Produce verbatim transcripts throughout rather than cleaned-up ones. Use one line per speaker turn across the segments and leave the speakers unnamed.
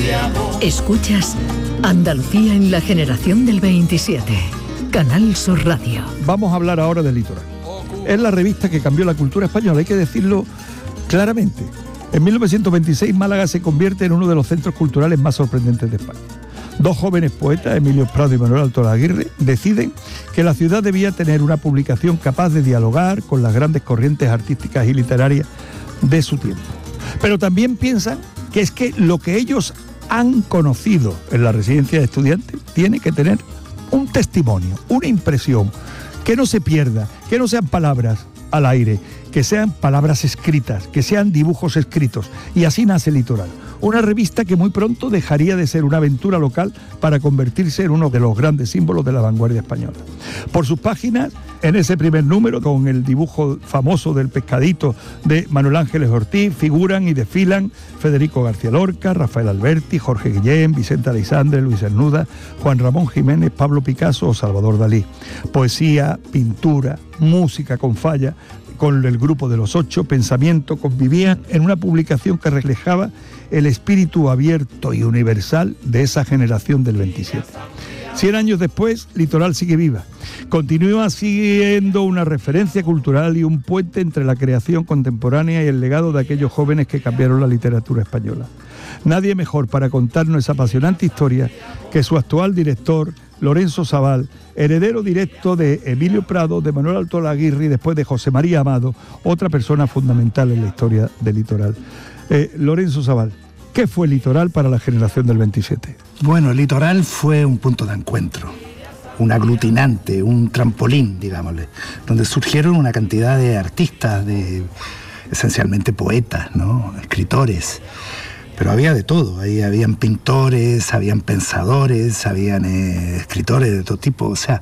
Escuchas Andalucía en la generación del veintisiete. Canal Sur Radio.
Vamos a hablar ahora del Litoral. Es la revista que cambió la cultura española, hay que decirlo claramente. En mil novecientos veintiséis Málaga se convierte en uno de los centros culturales más sorprendentes de España. Dos jóvenes poetas, Emilio Prado y Manuel Altola Aguirre, deciden que la ciudad debía tener una publicación capaz de dialogar con las grandes corrientes artísticas y literarias de su tiempo. Pero también piensan que es que lo que ellos han conocido en la residencia de estudiantes tiene que tener un testimonio, una impresión, que no se pierda, que no sean palabras al aire, que sean palabras escritas, que sean dibujos escritos. Y así nace Litoral, una revista que muy pronto dejaría de ser una aventura local para convertirse en uno de los grandes símbolos de la vanguardia española. Por sus páginas, en ese primer número, con el dibujo famoso del pescadito de Manuel Ángeles Ortiz, figuran y desfilan Federico García Lorca, Rafael Alberti, Jorge Guillén, Vicente Aleixandre, Luis Cernuda, Juan Ramón Jiménez, Pablo Picasso o Salvador Dalí. Poesía, pintura, música con falla, con el grupo de los ocho, pensamiento, convivían en una publicación que reflejaba el espíritu abierto y universal de esa generación del veintisiete. Cien años después, Litoral sigue viva. Continúa siendo una referencia cultural y un puente entre la creación contemporánea y el legado de aquellos jóvenes que cambiaron la literatura española. Nadie mejor para contarnos esa apasionante historia que su actual director, Lorenzo Sabal, heredero directo de Emilio Prado, de Manuel Altola Aguirre y después de José María Amado, otra persona fundamental en la historia del Litoral. Eh, Lorenzo Sabal, ¿qué fue el Litoral para la generación del veintisiete?
Bueno, el Litoral fue un punto de encuentro, un aglutinante, un trampolín, digámosle, donde surgieron una cantidad de artistas, de esencialmente poetas, ¿no? Escritores. Pero había de todo, ahí habían pintores, habían pensadores, habían eh, escritores de todo tipo, o sea,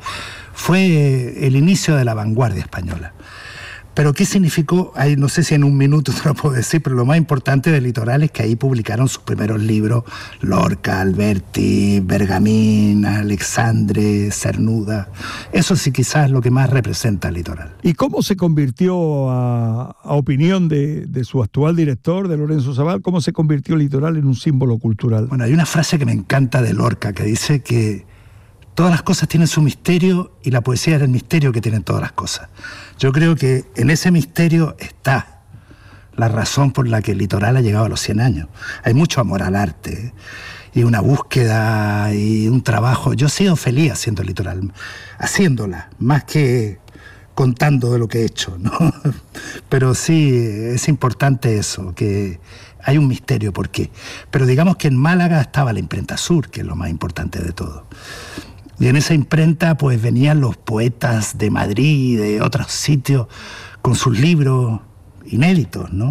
fue el inicio de la vanguardia española. Pero ¿qué significó? Ahí no sé si en un minuto te lo puedo decir, pero lo más importante del Litoral es que ahí publicaron sus primeros libros Lorca, Alberti, Bergamín, Aleixandre, Cernuda. Eso sí quizás es lo que más representa el Litoral.
¿Y cómo se convirtió, a, a opinión de, de su actual director, de Lorenzo Sabal, cómo se convirtió el Litoral en un símbolo cultural?
Bueno, hay una frase que me encanta de Lorca que dice que todas las cosas tienen su misterio y la poesía es el misterio que tienen todas las cosas. Yo creo que en ese misterio está la razón por la que el Litoral ha llegado a los cien años. Hay mucho amor al arte y una búsqueda y un trabajo. Yo he sido feliz haciendo el Litoral, haciéndola, más que contando de lo que he hecho, ¿no? Pero sí, es importante eso, que hay un misterio, ¿por qué? Pero digamos que en Málaga estaba la imprenta Sur, que es lo más importante de todo. Y en esa imprenta pues venían los poetas de Madrid y de otros sitios con sus libros inéditos, ¿no?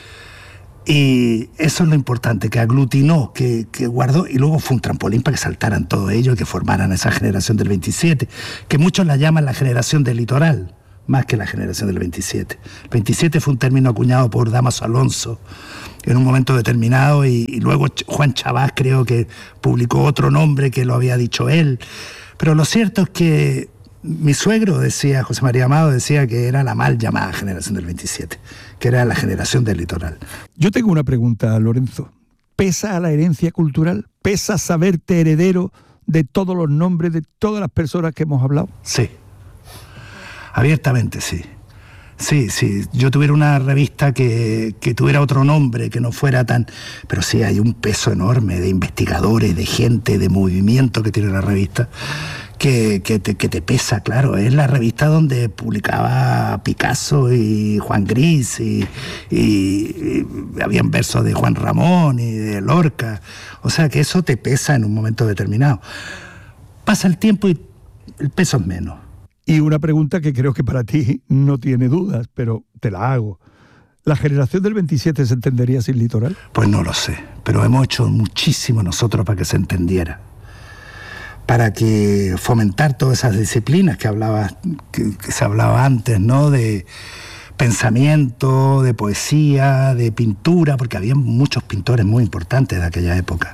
Y eso es lo importante, que aglutinó, que, que guardó, y luego fue un trampolín para que saltaran todos ellos y que formaran esa generación del veintisiete, que muchos la llaman la generación del Litoral, más que la generación del veintisiete. El veintisiete fue un término acuñado por Dámaso Alonso en un momento determinado y, y luego Juan Chabás creo que publicó otro nombre que lo había dicho él. Pero lo cierto es que mi suegro decía, José María Amado decía que era la mal llamada generación del veintisiete, que era la generación del Litoral.
Yo tengo una pregunta, Lorenzo. ¿Pesa a la herencia cultural? ¿Pesa saberte heredero de todos los nombres de todas las personas que hemos hablado?
Sí. Abiertamente, sí. Sí, sí. Yo tuviera una revista que, que tuviera otro nombre, que no fuera tan... Pero sí, hay un peso enorme de investigadores, de gente, de movimiento que tiene la revista, que, que, te, que te pesa, claro. Es la revista donde publicaba Picasso y Juan Gris, y, y, y habían versos de Juan Ramón y de Lorca. O sea, que eso te pesa en un momento determinado. Pasa el tiempo y el peso es menos.
Y una pregunta que creo que para ti no tiene dudas, pero te la hago. ¿La generación del veintisiete se entendería sin Litoral?
Pues no lo sé, pero hemos hecho muchísimo nosotros para que se entendiera. Para que fomentar todas esas disciplinas que, hablaba, que, que se hablaba antes, ¿no? De pensamiento, de poesía, de pintura, porque había muchos pintores muy importantes de aquella época.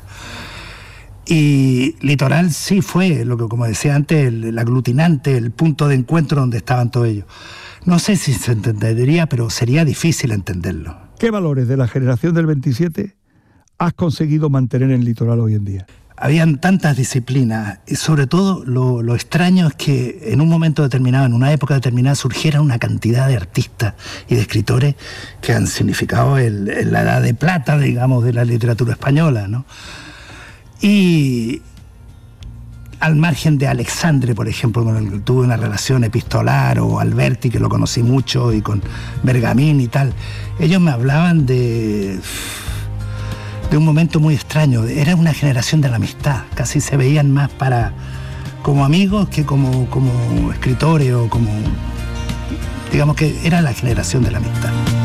Y Litoral sí fue, lo que como decía antes, el, el aglutinante, el punto de encuentro donde estaban todos ellos. No sé si se entendería, pero sería difícil entenderlo.
¿Qué valores de la generación del veintisiete has conseguido mantener en el litoral hoy en día?
Habían tantas disciplinas y sobre todo lo, lo extraño es que en un momento determinado, en una época determinada, surgieran una cantidad de artistas y de escritores que han significado el, el, la edad de plata, digamos, de la literatura española, ¿no? Y al margen de Alexandre, por ejemplo, con el que tuve una relación epistolar, o Alberti, que lo conocí mucho, y con Bergamín y tal, ellos me hablaban de... de un momento muy extraño. Era una generación de la amistad, casi se veían más para como amigos que como, como escritores, o como, digamos que era la generación de la amistad.